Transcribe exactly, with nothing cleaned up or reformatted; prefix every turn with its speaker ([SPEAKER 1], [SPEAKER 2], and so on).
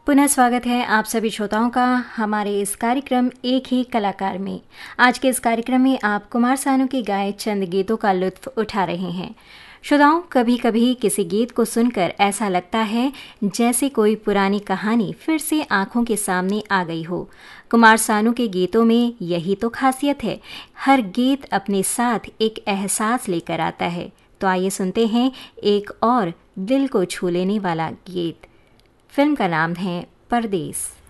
[SPEAKER 1] पुनः स्वागत है आप सभी श्रोताओं का हमारे इस कार्यक्रम एक ही कलाकार में। आज के इस कार्यक्रम में आप कुमार सानू के गाए चंद गीतों का लुत्फ उठा रहे हैं। श्रोताओं, कभी कभी किसी गीत को सुनकर ऐसा लगता है जैसे कोई पुरानी कहानी फिर से आंखों के सामने आ गई हो। कुमार सानू के गीतों में यही तो खासियत है, हर गीत अपने साथ एक एहसास लेकर आता है। तो आइए सुनते हैं एक और दिल को छू लेने वाला गीत। फिल्म का नाम है परदेस।